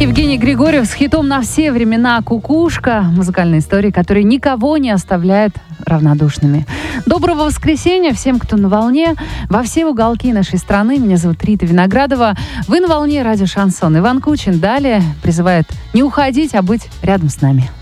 Евгений Григорьев с хитом на все времена «Кукушка». Музыкальная история, которая никого не оставляет равнодушными. Доброго воскресенья всем, кто на волне. Во все уголки нашей страны. Меня зовут Рита Виноградова. Вы на волне радио «Шансон». Иван Кучин далее призывает не уходить, а быть рядом с нами.